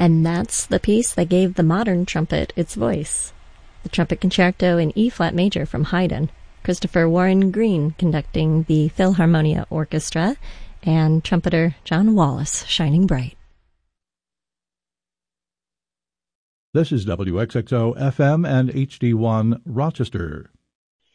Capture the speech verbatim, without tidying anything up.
And that's the piece that gave the modern trumpet its voice. The Trumpet Concerto in E-flat major from Haydn, Christopher Warren Green conducting the Philharmonia Orchestra, and trumpeter John Wallace shining bright. This is W X X O F M and H D one Rochester.